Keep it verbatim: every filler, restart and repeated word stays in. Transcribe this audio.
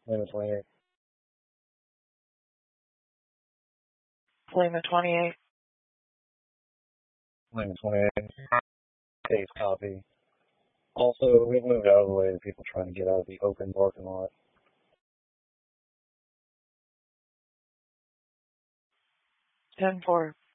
Lima twenty-eight. Lima twenty-eight. Lima twenty-eight. Case copy. Also, we've moved out of the way of people trying to get out of the open parking lot. ten four.